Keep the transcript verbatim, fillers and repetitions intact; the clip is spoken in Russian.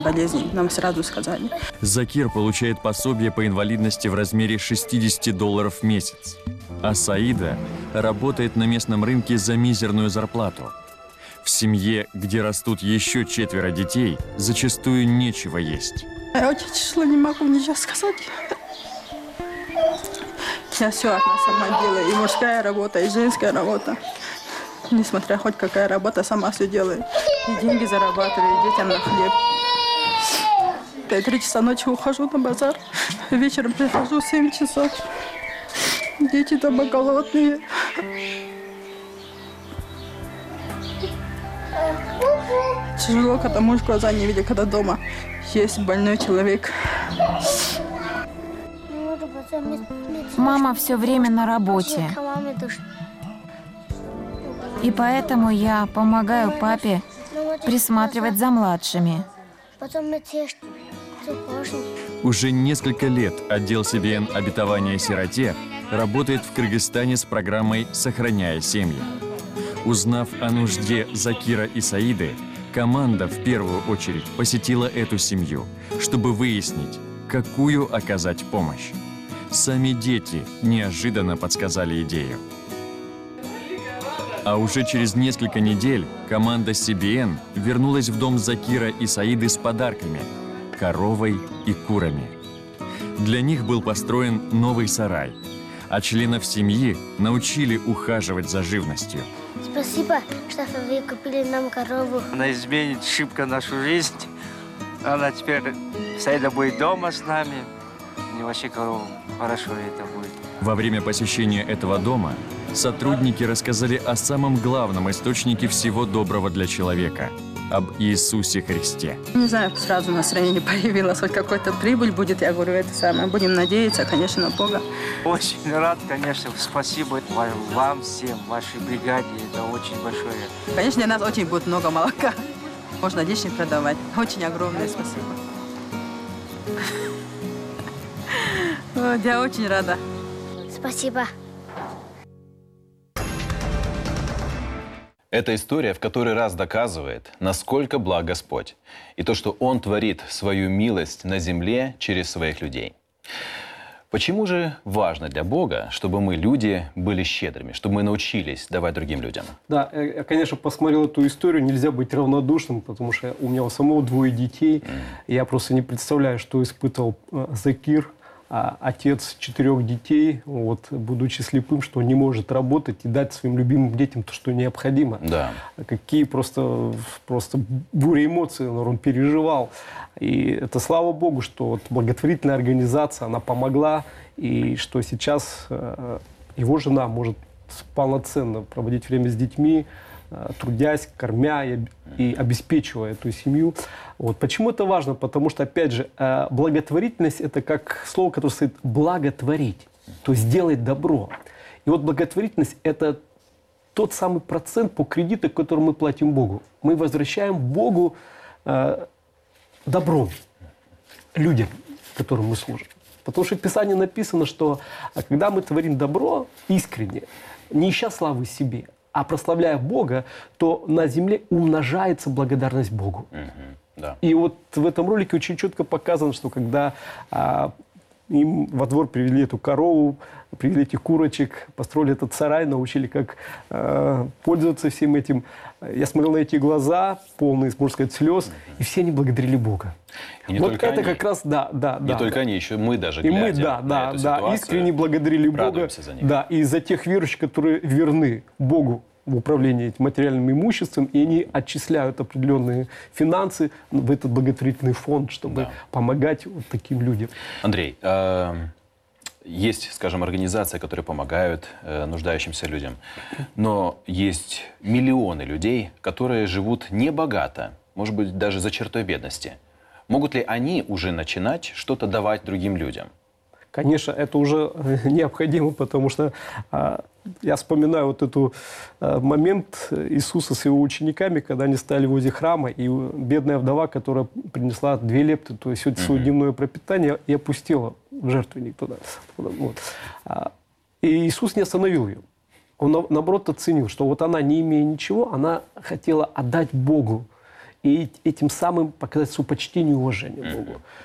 болезни, нам сразу сказали. Закир получает пособие по инвалидности в размере шестьдесят долларов в месяц. А Саида работает на местном рынке за мизерную зарплату. В семье, где растут еще четверо детей, зачастую нечего есть. Я очень тяжело, не могу ничего сказать. Я все одна сама делаю. И мужская работа, и женская работа. Несмотря хоть какая работа, сама все делаю. И деньги зарабатываю, и детям на хлеб. Я три часа ночи ухожу на базар. Вечером прихожу в семь часов. Дети дома голодные. Тяжело, когда муж глаза не видит, когда дома есть больной человек. Мама все время на работе. И поэтому я помогаю папе присматривать за младшими. Уже несколько лет отдел Си Би Эн «Обетование сироте» работает в Кыргызстане с программой «Сохраняя семьи». Узнав о нужде Закира и Саиды, команда в первую очередь посетила эту семью, чтобы выяснить, какую оказать помощь. Сами дети неожиданно подсказали идею. А уже через несколько недель команда Си Би Эн вернулась в дом Закира и Саиды с подарками – коровой и курами. Для них был построен новый сарай, а членов семьи научили ухаживать за живностью. Спасибо, что вы купили нам корову. Она изменит шибко нашу жизнь. Она теперь, Саида будет дома с нами. И вообще корову хорошо это будет. Во время посещения этого дома сотрудники рассказали о самом главном источнике всего доброго для человека – об Иисусе Христе. Не знаю, сразу настроение появилось, хоть какой-то прибыль будет. Я говорю, это самое. Будем надеяться, конечно, на Бога. Очень рад, конечно. Спасибо вам всем, вашей бригаде. Это очень большое. Конечно, для нас очень будет много молока. Можно лишнее продавать. Очень огромное спасибо. Я очень рада. Спасибо. Эта история в который раз доказывает, насколько благ Господь, и то, что Он творит свою милость на земле через своих людей. Почему же важно для Бога, чтобы мы, люди, были щедрыми, чтобы мы научились давать другим людям? Да, я, конечно, посмотрел эту историю, нельзя быть равнодушным, потому что у меня у самого двое детей. Mm. Я просто не представляю, что испытывал Закир, отец четырех детей, вот, будучи слепым, что он не может работать и дать своим любимым детям то, что необходимо. Да. Какие просто, просто буря эмоций он переживал. И это слава Богу, что вот благотворительная организация, она помогла, и что сейчас э, его жена может полноценно проводить время с детьми, трудясь, кормя и, и обеспечивая эту семью. Вот. Почему это важно? Потому что, опять же, благотворительность – это как слово, которое стоит «благотворить», то есть делать добро. И вот благотворительность – это тот самый процент по кредиту, который мы платим Богу. Мы возвращаем Богу э, добро людям, которым мы служим. Потому что в Писании написано, что когда мы творим добро искренне, не ища славы себе, а прославляя Бога, то на земле умножается благодарность Богу. Mm-hmm. Да. И вот в этом ролике очень четко показано, что когда а, им во двор привели эту корову, привели этих курочек, построили этот сарай, научили, как а, пользоваться всем этим. Я смотрел на эти глаза, полные, можно сказать, слез, mm-hmm. и все они благодарили Бога. И не вот только это они. как раз, да, да, не да. только да. они, еще мы даже, и глядя мы, да, на да, эту да, ситуацию, искренне благодарили Бога, за них. Да, и за тех верующих, которые верны Богу в управлении этим материальным имуществом, и они отчисляют определенные финансы в этот благотворительный фонд, чтобы да. помогать вот таким людям. Андрей, э, есть, скажем, организации, которые помогают э, нуждающимся людям, но есть миллионы людей, которые живут небогато, может быть, даже за чертой бедности. Могут ли они уже начинать что-то давать другим людям? Конечно, это уже необходимо, потому что а, я вспоминаю вот этот а, момент Иисуса с его учениками, когда они стали возле храма, и бедная вдова, которая принесла две лепты, то есть mm-hmm. свое дневное пропитание, и опустила в жертвенник туда. Вот. А, и Иисус не остановил ее. Он, наоборот, оценил, что вот она, не имея ничего, она хотела отдать Богу. и этим самым показать свое почтение и уважение Богу.